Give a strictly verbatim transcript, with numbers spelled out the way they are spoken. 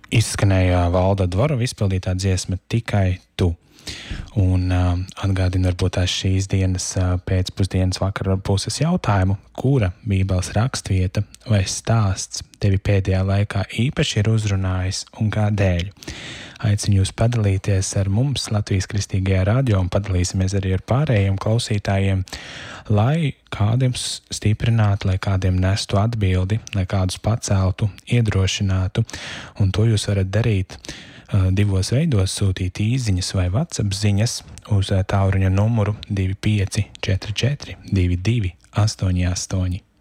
izskanēja Valda Dvorova izpildītā dziesma Tikai tu. Un uh, atgādinu varbūt tās šīs dienas uh, pēcpusdienas vakara puses jautājumu, kura Bībeles rakstvieta vai stāsts tevi pēdējā laikā īpaši ir uzrunājis un kādēļ. Aicinu jūs padalīties ar mums Latvijas Kristīgajā radio un padalīsimies arī ar pārējiem klausītājiem, lai kādiem stiprinātu, lai kādiem nestu atbildi, lai kādus paceltu, iedrošinātu, un to jūs varat darīt divos veidos, sūtīt īziņas vai WhatsApp ziņas uz tālruņa numuru divi pieci četri četri divi divi astoņi astoņi.